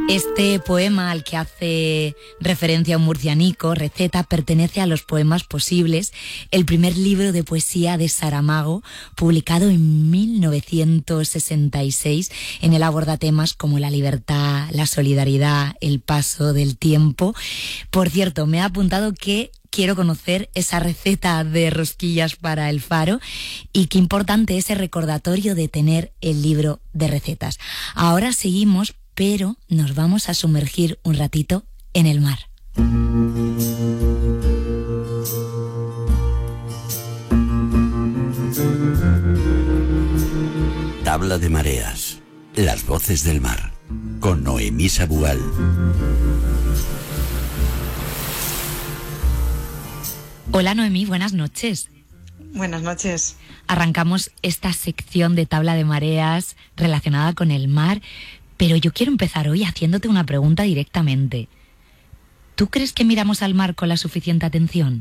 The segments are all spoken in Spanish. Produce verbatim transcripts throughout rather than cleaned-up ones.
Este poema al que hace referencia un murcianico, Receta, pertenece a los Poemas Posibles, el primer libro de poesía de Saramago, publicado en mil novecientos sesenta y seis. En él aborda temas como la libertad, la solidaridad, el paso del tiempo. Por cierto, me ha apuntado que quiero conocer esa receta de rosquillas para el Faro y qué importante ese recordatorio de tener el libro de recetas. Ahora seguimos, pero nos vamos a sumergir un ratito en el mar. Tabla de mareas, las voces del mar, con Noemí Sabugal. Hola Noemí, buenas noches. Buenas noches. Arrancamos esta sección de Tabla de mareas relacionada con el mar, pero yo quiero empezar hoy haciéndote una pregunta directamente. ¿Tú crees que miramos al mar con la suficiente atención?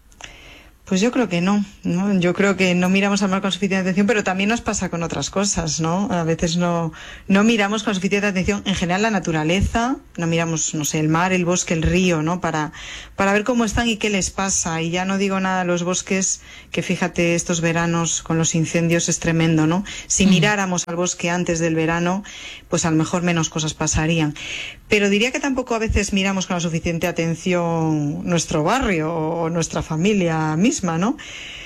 Pues yo creo que no, ¿no? Yo creo que no miramos al mar con suficiente atención, pero también nos pasa con otras cosas, ¿no? A veces no, no miramos con suficiente atención, en general, la naturaleza, no miramos, no sé, el mar, el bosque, el río, ¿no? Para, para ver cómo están y qué les pasa. Y ya no digo nada de los bosques, que fíjate, estos veranos con los incendios es tremendo, ¿no? Si miráramos al bosque antes del verano, pues a lo mejor menos cosas pasarían. Pero diría que tampoco a veces miramos con la suficiente atención nuestro barrio o nuestra familia misma, ¿no?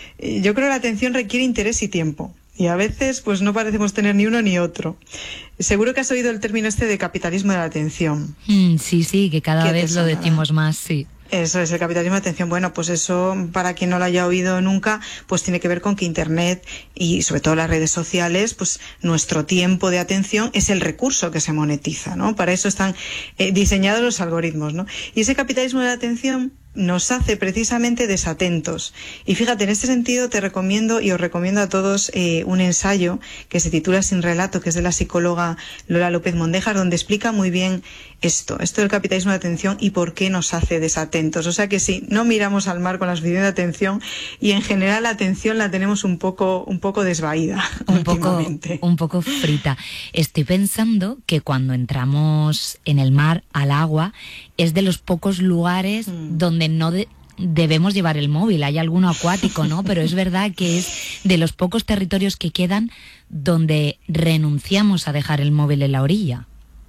Yo creo que la atención requiere interés y tiempo. Y a veces pues no parecemos tener ni uno ni otro. Seguro que has oído el término este de capitalismo de la atención. Mm, sí, sí, que cada vez lo decimos más, sí. Eso es el capitalismo de atención. Bueno, pues eso, para quien no lo haya oído nunca, pues tiene que ver con que Internet y sobre todo las redes sociales, pues nuestro tiempo de atención es el recurso que se monetiza, ¿no? Para eso están eh, diseñados los algoritmos, ¿no? Y ese capitalismo de la atención nos hace precisamente desatentos. Y fíjate, en este sentido te recomiendo y os recomiendo a todos eh, un ensayo que se titula Sin relato, que es de la psicóloga Lola López Mondejar, donde explica muy bien esto, esto del capitalismo de atención y por qué nos hace desatentos. O sea que sí, no miramos al mar con la suficiente atención y en general la atención la tenemos un poco, un poco desvaída un poco, un poco frita. Estoy pensando que cuando entramos en el mar, al agua, es de los pocos lugares mm. donde no de, debemos llevar el móvil. Hay alguno acuático, ¿no? Pero es verdad que es de los pocos territorios que quedan donde renunciamos a dejar el móvil en la orilla.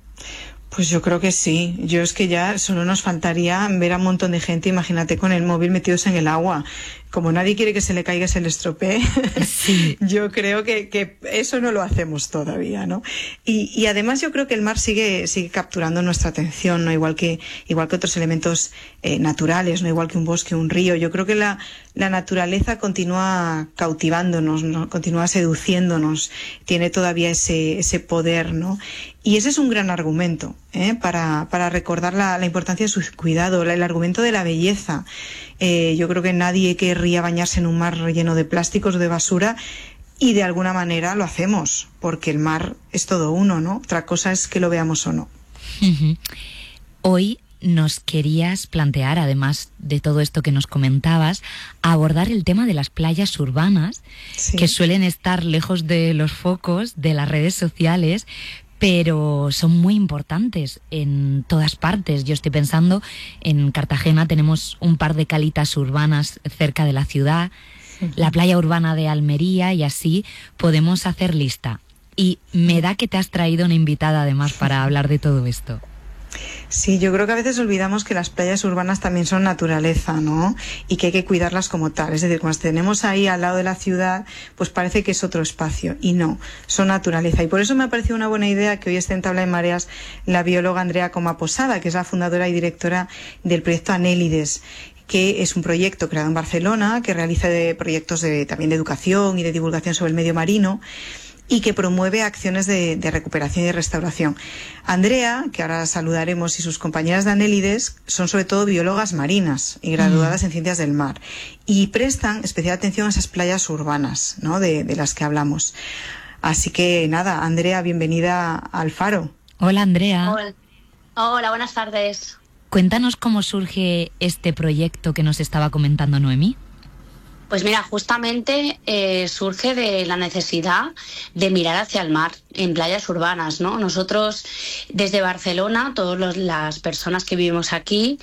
Pues yo creo que sí. Yo es que ya solo nos faltaría ver a un montón de gente, imagínate, con el móvil metidos en el agua. Como nadie quiere que se le caiga, se le estropee, sí. Yo creo que, que eso no lo hacemos todavía, ¿no? Y, y además yo creo que el mar sigue, sigue capturando nuestra atención, ¿no? Igual que, igual que otros elementos eh, naturales, ¿no? Igual que un bosque, un río. Yo creo que la, la naturaleza continúa cautivándonos, ¿no? Continúa seduciéndonos, tiene todavía ese, ese poder, ¿no? Y ese es un gran argumento, ¿eh? para, para recordar la, la importancia de su cuidado, el argumento de la belleza. Eh, yo creo que nadie querría bañarse en un mar lleno de plásticos o de basura y de alguna manera lo hacemos, porque el mar es todo uno, ¿no? Otra cosa es que lo veamos o no. Uh-huh. Hoy nos querías plantear, además de todo esto que nos comentabas, abordar el tema de las playas urbanas, sí. que suelen estar lejos de los focos de las redes sociales, pero son muy importantes en todas partes. Yo estoy pensando, en Cartagena tenemos un par de calitas urbanas cerca de la ciudad, uh-huh. la playa urbana de Almería, y así podemos hacer lista. Y me da que te has traído una invitada además para hablar de todo esto. Sí, yo creo que a veces olvidamos que las playas urbanas también son naturaleza, ¿no? Y que hay que cuidarlas como tal. Es decir, cuando las tenemos ahí al lado de la ciudad, pues parece que es otro espacio. Y no, son naturaleza. Y por eso me ha parecido una buena idea que hoy esté en Tabla de Mareas la bióloga Andrea Coma Posada, que es la fundadora y directora del proyecto Anélides, que es un proyecto creado en Barcelona, que realiza de proyectos de, también de educación y de divulgación sobre el medio marino, y que promueve acciones de, de recuperación y de restauración. Andrea, que ahora saludaremos, y sus compañeras de Anélides son sobre todo biólogas marinas y graduadas mm. en ciencias del mar, y prestan especial atención a esas playas urbanas, ¿no? de, de las que hablamos. Así que nada, Andrea, bienvenida al Faro. Hola, Andrea. Hola, Hola buenas tardes. Cuéntanos cómo surge este proyecto que nos estaba comentando Noemí. Pues mira, justamente eh, surge de la necesidad de mirar hacia el mar en playas urbanas, ¿no? Nosotros desde Barcelona, todas las personas que vivimos aquí,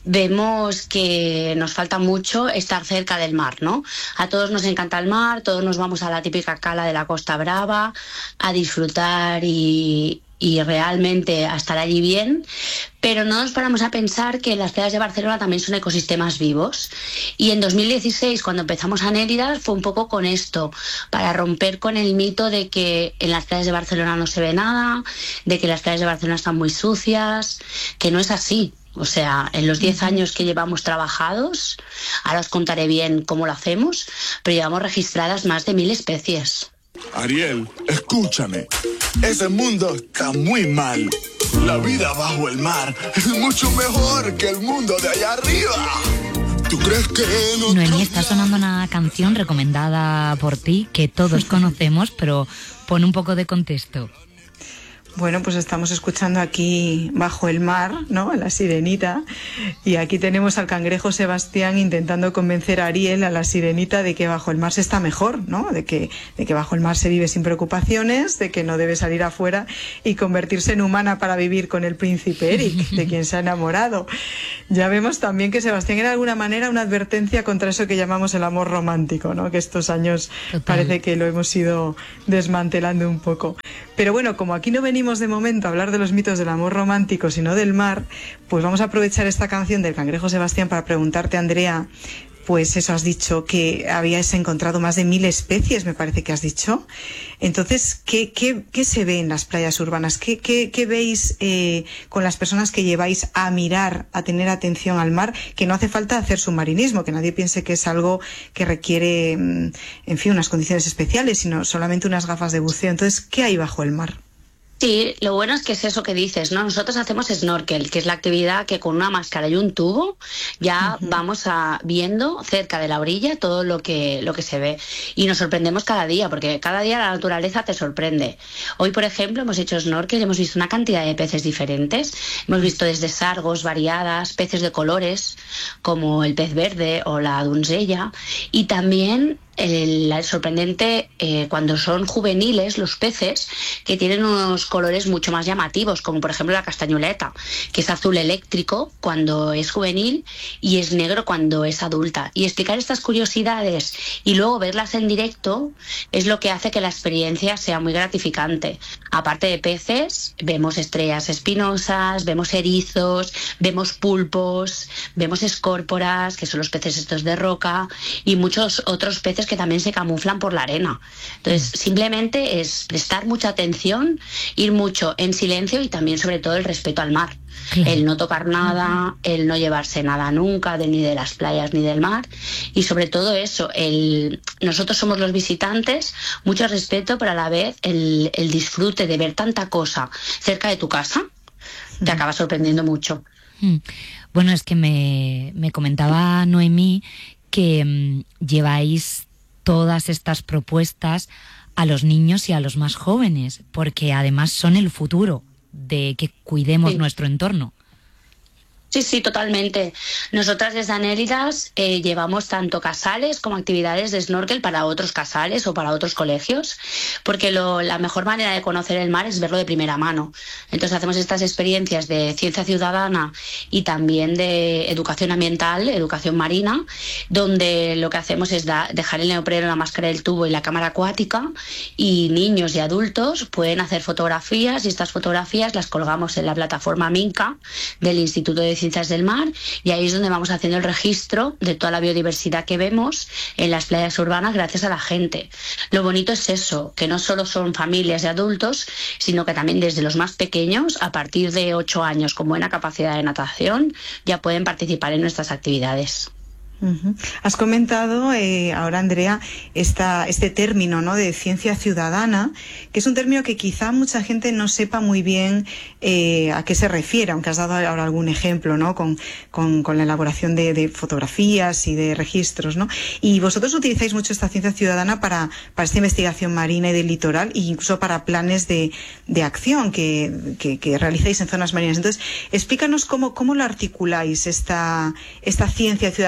vemos que nos falta mucho estar cerca del mar, ¿no? A todos nos encanta el mar, todos nos vamos a la típica cala de la Costa Brava a disfrutar y... y realmente a estar allí bien, pero no nos paramos a pensar que las playas de Barcelona también son ecosistemas vivos. Y en dos mil dieciséis, cuando empezamos Anélidas, fue un poco con esto, para romper con el mito de que en las playas de Barcelona no se ve nada, de que las playas de Barcelona están muy sucias, que no es así. O sea, en los diez años que llevamos trabajados, ahora os contaré bien cómo lo hacemos, pero llevamos registradas más de mil especies. Ariel, escúchame. Ese mundo está muy mal. La vida bajo el mar es mucho mejor que el mundo de allá arriba. ¿Tú crees que no? Noemí, está sonando una canción recomendada por ti que todos conocemos, pero pon un poco de contexto. Bueno, pues estamos escuchando aquí Bajo el mar, ¿no? La Sirenita. Y aquí tenemos al cangrejo Sebastián intentando convencer a Ariel, a la Sirenita, de que bajo el mar se está mejor, ¿no? De que, de que bajo el mar se vive sin preocupaciones, de que no debe salir afuera y convertirse en humana para vivir con el príncipe Eric, de quien se ha enamorado. Ya vemos también que Sebastián era de alguna manera una advertencia contra eso que llamamos el amor romántico, ¿no? Que estos años Total. Parece que lo hemos ido desmantelando un poco. Pero bueno, como aquí no venimos de momento a hablar de los mitos del amor romántico, sino del mar, pues vamos a aprovechar esta canción del cangrejo Sebastián para preguntarte, Andrea, pues eso, has dicho que habías encontrado más de mil especies, me parece que has dicho. Entonces, ¿qué, qué, qué se ve en las playas urbanas? ¿Qué, qué, qué veis eh, con las personas que lleváis a mirar, a tener atención al mar? Que no hace falta hacer submarinismo, que nadie piense que es algo que requiere, en fin, unas condiciones especiales, sino solamente unas gafas de buceo. Entonces, ¿qué hay bajo el mar? Sí, lo bueno es que es eso que dices, ¿no? Nosotros hacemos snorkel, que es la actividad que con una máscara y un tubo ya uh-huh. vamos a viendo cerca de la orilla todo lo que, lo que se ve. Y nos sorprendemos cada día, porque cada día la naturaleza te sorprende. Hoy, por ejemplo, hemos hecho snorkel y hemos visto una cantidad de peces diferentes. Hemos visto desde sargos variadas, peces de colores, como el pez verde o la donzella, y también el, el sorprendente eh, cuando son juveniles los peces, que tienen unos colores mucho más llamativos, como por ejemplo la castañuleta, que es azul eléctrico cuando es juvenil y es negro cuando es adulta. Y explicar estas curiosidades y luego verlas en directo es lo que hace que la experiencia sea muy gratificante. Aparte de peces, vemos estrellas espinosas, vemos erizos, vemos pulpos, vemos escórporas, que son los peces estos de roca, y muchos otros peces que también se camuflan por la arena. Entonces, simplemente es prestar mucha atención, ir mucho en silencio y también, sobre todo, el respeto al mar. Claro. El no tocar nada, el no llevarse nada nunca, de, ni de las playas ni del mar. Y sobre todo eso, el, nosotros somos los visitantes, mucho respeto, pero a la vez el, el disfrute de ver tanta cosa cerca de tu casa, te mm. acaba sorprendiendo mucho. Mm. Bueno, es que me, me comentaba Noemí que mmm, lleváis todas estas propuestas a los niños y a los más jóvenes, porque además son el futuro de que cuidemos sí. nuestro entorno. Sí, sí, totalmente. Nosotras desde Anélidas eh, llevamos tanto casales como actividades de snorkel para otros casales o para otros colegios, porque lo, la mejor manera de conocer el mar es verlo de primera mano. Entonces hacemos estas experiencias de ciencia ciudadana y también de educación ambiental, educación marina, donde lo que hacemos es da, dejar el neopreno, la máscara del tubo y la cámara acuática, y niños y adultos pueden hacer fotografías, y estas fotografías las colgamos en la plataforma Minca del Instituto de Ciencias del Mar, y ahí es donde vamos haciendo el registro de toda la biodiversidad que vemos en las playas urbanas gracias a la gente. Lo bonito es eso, que no solo son familias de adultos, sino que también desde los más pequeños, a partir de ocho años con buena capacidad de natación, ya pueden participar en nuestras actividades. Uh-huh. Has comentado eh, ahora, Andrea, esta, este término, ¿no?, de ciencia ciudadana, que es un término que quizá mucha gente no sepa muy bien eh, a qué se refiere, aunque has dado ahora algún ejemplo, ¿no?, con, con, con la elaboración de, de fotografías y de registros, ¿no? Y vosotros utilizáis mucho esta ciencia ciudadana para, para esta investigación marina y del litoral, e incluso para planes de, de acción que, que, que realizáis en zonas marinas. Entonces, explícanos cómo, cómo lo articuláis, esta, esta ciencia ciudadana.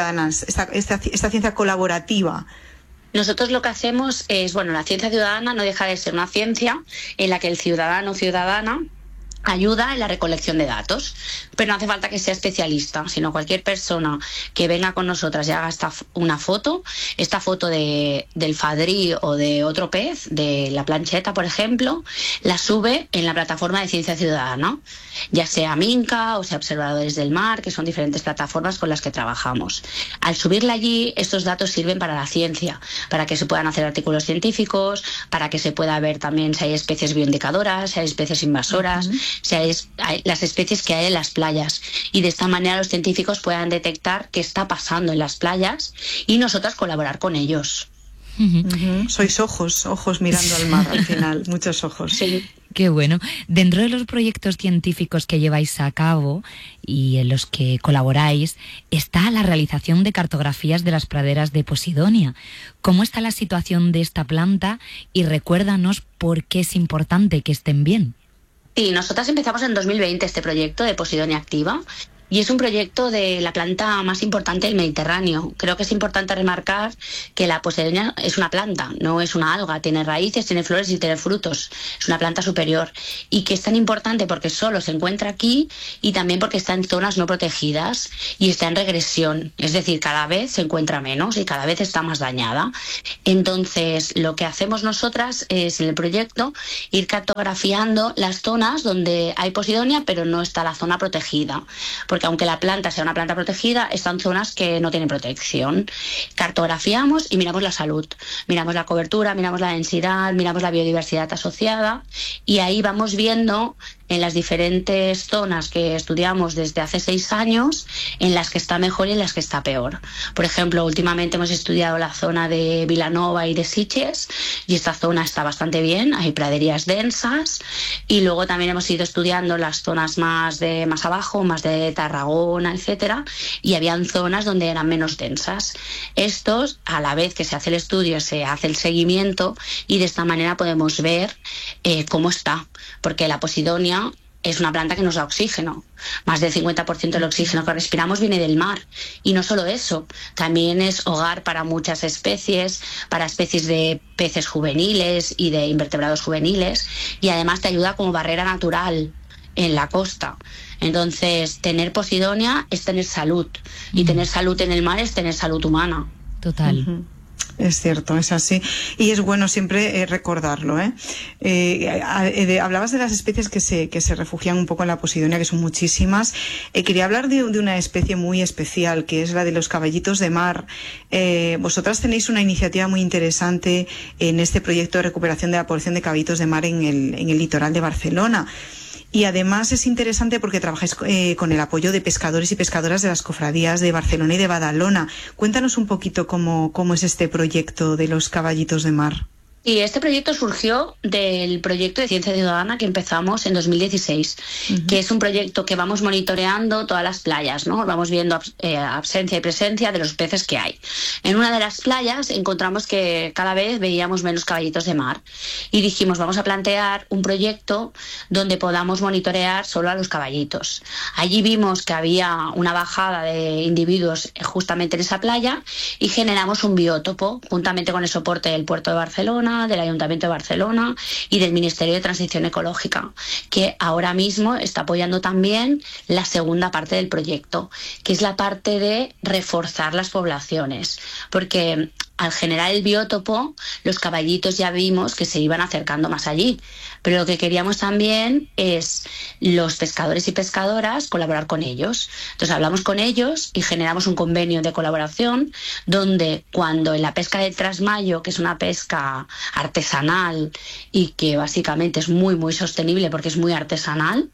esta, esta, esta ciencia colaborativa? Nosotros lo que hacemos es, bueno, la ciencia ciudadana no deja de ser una ciencia en la que el ciudadano o ciudadana ayuda en la recolección de datos, pero no hace falta que sea especialista, sino cualquier persona que venga con nosotras y haga esta, una foto, esta foto de, del fadrí o de otro pez, de la plancheta, por ejemplo, la sube en la plataforma de Ciencia Ciudadana, ya sea Minca o sea Observadores del Mar, que son diferentes plataformas con las que trabajamos. Al subirla allí, estos datos sirven para la ciencia, para que se puedan hacer artículos científicos, para que se pueda ver también si hay especies bioindicadoras, si hay especies invasoras, uh-huh. si hay, hay las especies que hay en las playas, y de esta manera los científicos puedan detectar qué está pasando en las playas y nosotras colaborar con ellos. Uh-huh. Uh-huh. Sois ojos, ojos mirando al mar al final, muchos ojos. Sí. Qué bueno. Dentro de los proyectos científicos que lleváis a cabo y en los que colaboráis, está la realización de cartografías de las praderas de Posidonia. ¿Cómo está la situación de esta planta? Y recuérdanos por qué es importante que estén bien. Sí, nosotras empezamos en dos mil veinte este proyecto de Posidonia Activa. Y es un proyecto de la planta más importante del Mediterráneo. Creo que es importante remarcar que la Posidonia es una planta, no es una alga. Tiene raíces, tiene flores y tiene frutos. Es una planta superior. Y que es tan importante porque solo se encuentra aquí y también porque está en zonas no protegidas y está en regresión. Es decir, cada vez se encuentra menos y cada vez está más dañada. Entonces, lo que hacemos nosotras es, en el proyecto, ir cartografiando las zonas donde hay Posidonia, pero no está la zona protegida. Porque aunque la planta sea una planta protegida, están zonas que no tienen protección. Cartografiamos y miramos la salud. Miramos la cobertura, miramos la densidad, miramos la biodiversidad asociada, y ahí vamos viendo en las diferentes zonas que estudiamos desde hace seis años, en las que está mejor y en las que está peor. Por ejemplo, últimamente hemos estudiado la zona de Vilanova y de Sitges, y esta zona está bastante bien, hay praderías densas, y luego también hemos ido estudiando las zonas más de más abajo, más de Tarragona, etcétera, y habían zonas donde eran menos densas. Estos, a la vez que se hace el estudio, se hace el seguimiento, y de esta manera podemos ver eh, cómo está, porque la Posidonia es una planta que nos da oxígeno. Más del cincuenta por ciento del oxígeno que respiramos viene del mar. Y no solo eso, también es hogar para muchas especies, para especies de peces juveniles y de invertebrados juveniles, y además te ayuda como barrera natural en la costa. Entonces, tener Posidonia es tener salud, y uh-huh. tener salud en el mar es tener salud humana. Total. Uh-huh. Es cierto, es así. Y es bueno siempre eh, recordarlo, ¿eh? Eh, eh, de, hablabas de las especies que se, que se refugian un poco en la Posidonia, que son muchísimas. Eh, quería hablar de, de una especie muy especial, que es la de los caballitos de mar. Eh, vosotras tenéis una iniciativa muy interesante en este proyecto de recuperación de la población de caballitos de mar en el, en el litoral de Barcelona. Y además es interesante porque trabajáis eh, con el apoyo de pescadores y pescadoras de las cofradías de Barcelona y de Badalona. Cuéntanos un poquito cómo, cómo es este proyecto de los caballitos de mar. Y este proyecto surgió del proyecto de Ciencia Ciudadana que empezamos en dos mil dieciséis, uh-huh. que es un proyecto que vamos monitoreando todas las playas, ¿no? Vamos viendo eh, ausencia y presencia de los peces que hay. En una de las playas encontramos que cada vez veíamos menos caballitos de mar, y dijimos, vamos a plantear un proyecto donde podamos monitorear solo a los caballitos. Allí vimos que había una bajada de individuos justamente en esa playa, y generamos un biótopo juntamente con el soporte del Puerto de Barcelona, del Ayuntamiento de Barcelona y del Ministerio de Transición Ecológica, que ahora mismo está apoyando también la segunda parte del proyecto, que es la parte de reforzar las poblaciones, porque al generar el biótopo, los caballitos ya vimos que se iban acercando más allí, pero lo que queríamos también es los pescadores y pescadoras colaborar con ellos. Entonces hablamos con ellos y generamos un convenio de colaboración donde, cuando en la pesca de trasmayo, que es una pesca artesanal y que básicamente es muy muy sostenible porque es muy artesanal,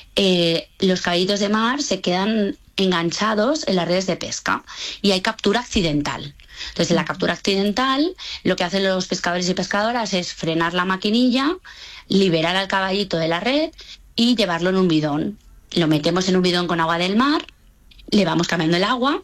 eh, los caballitos de mar se quedan enganchados en las redes de pesca y hay captura accidental. Entonces, en la captura accidental, lo que hacen los pescadores y pescadoras es frenar la maquinilla, liberar al caballito de la red y llevarlo en un bidón. Lo metemos en un bidón con agua del mar, le vamos cambiando el agua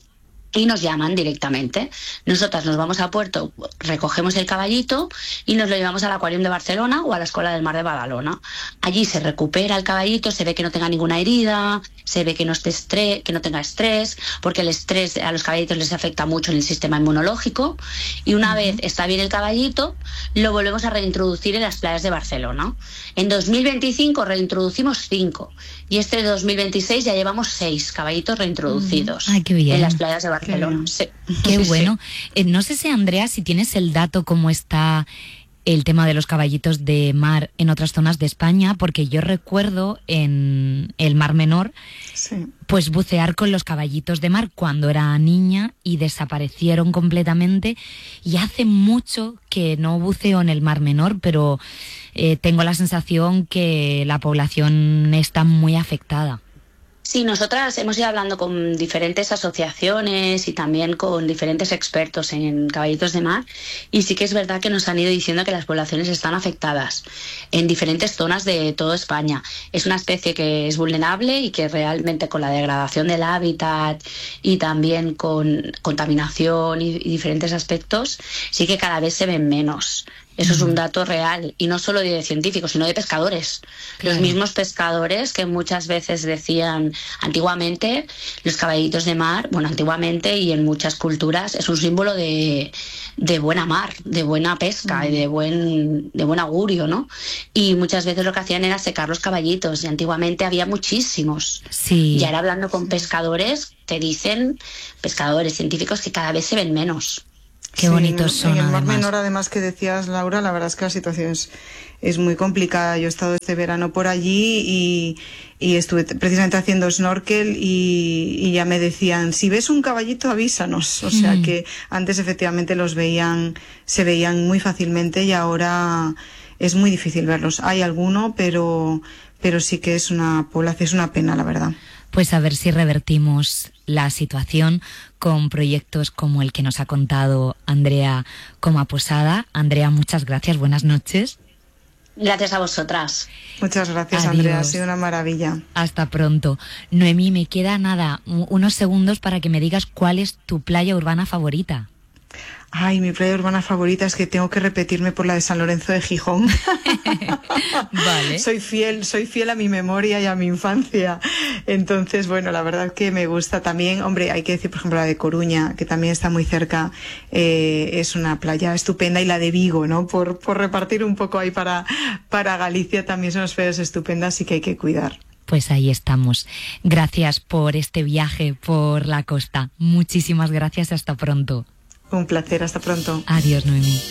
y nos llaman directamente. Nosotras nos vamos al puerto, recogemos el caballito y nos lo llevamos al Acuarium de Barcelona o a la Escuela del Mar de Badalona. Allí se recupera el caballito, se ve que no tenga ninguna herida, se ve que no esté estre- que no tenga estrés, porque el estrés a los caballitos les afecta mucho en el sistema inmunológico, y una uh-huh. vez está bien el caballito, lo volvemos a reintroducir en las playas de Barcelona. En dos mil veinticinco reintroducimos cinco, y este dos mil veintiséis ya llevamos seis caballitos reintroducidos. Ay, qué bien. En las playas de Barcelona. Barcelona. Sí. Qué sí, bueno. Sí. Eh, no sé si, Andrea, si tienes el dato cómo está el tema de los caballitos de mar en otras zonas de España, porque yo recuerdo en el Mar Menor, sí. pues bucear con los caballitos de mar cuando era niña y desaparecieron completamente, y hace mucho que no buceo en el Mar Menor, pero eh, tengo la sensación que la población está muy afectada. Sí, nosotras hemos ido hablando con diferentes asociaciones y también con diferentes expertos en caballitos de mar, y sí que es verdad que nos han ido diciendo que las poblaciones están afectadas en diferentes zonas de toda España. Es una especie que es vulnerable y que realmente con la degradación del hábitat y también con contaminación y, y diferentes aspectos, sí que cada vez se ven menos. Eso es un dato real, y no solo de científicos, sino de pescadores. Claro. Los mismos pescadores que muchas veces decían, antiguamente, los caballitos de mar, bueno, antiguamente y en muchas culturas, es un símbolo de, de buena mar, de buena pesca mm. y de buen, de buen augurio, ¿no? Y muchas veces lo que hacían era secar los caballitos, y antiguamente había muchísimos. Sí. Y ahora hablando con pescadores, te dicen, pescadores científicos, que cada vez se ven menos. Qué sí, bonitos son. En el Mar además. Menor, además, que decías, Laura, la verdad es que la situación es, es muy complicada. Yo he estado este verano por allí y, y estuve precisamente haciendo snorkel y, y ya me decían, si ves un caballito, avísanos. O sea mm. que antes efectivamente los veían, se veían muy fácilmente, y ahora es muy difícil verlos. Hay alguno, pero, pero sí que es una población, es una pena, la verdad. Pues a ver si revertimos la situación con proyectos como el que nos ha contado Andrea Comaposada. Andrea, muchas gracias, buenas noches. Gracias a vosotras. Muchas gracias, Adiós. Andrea, ha sido una maravilla. Hasta pronto. Noemí, me queda nada, unos segundos para que me digas cuál es tu playa urbana favorita. Ay, mi playa urbana favorita es que tengo que repetirme por la de San Lorenzo de Gijón. Vale. Soy fiel, soy fiel a mi memoria y a mi infancia. Entonces, bueno, la verdad que me gusta también. Hombre, hay que decir, por ejemplo, la de Coruña, que también está muy cerca. Eh, es una playa estupenda, y la de Vigo, ¿no? Por, por repartir un poco ahí para, para Galicia, también son unas playas estupendas y que hay que cuidar. Pues ahí estamos. Gracias por este viaje por la costa. Muchísimas gracias. Hasta pronto. Un placer, hasta pronto. Adiós, Noemí.